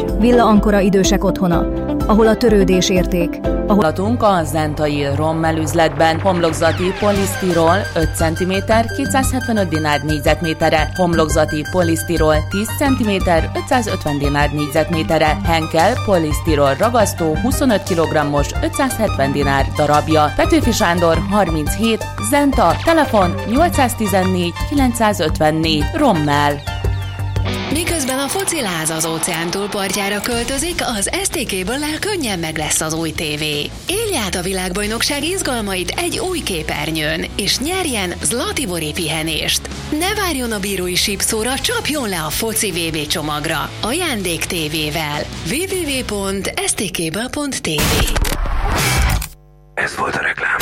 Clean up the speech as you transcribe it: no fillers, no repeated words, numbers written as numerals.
Villa Ancora idősek otthona, ahol a törődés érték. Ahol a Zentai Rommel üzletben homlokzati polisztirol 5 cm 275 dinár négyzetméterre, homlokzati polisztirol 10 cm 550 dinár négyzetméterre, Henkel polisztirol ragasztó 25 kg-os 570 dinár darabja. Petőfi Sándor 37, Zenta, telefon 814 954, Rommel. Miközben a fociláz az óceán túlpartjára költözik, az STK-ből könnyen meg lesz az új tévé. Élj át a világbajnokság izgalmait egy új képernyőn, és nyerjen Zlatibori pihenést. Ne várjon a bírói sípszóra, csapjon le a foci VB csomagra. Ajándék tévével. www.stkből.tv. Ez volt a reklám.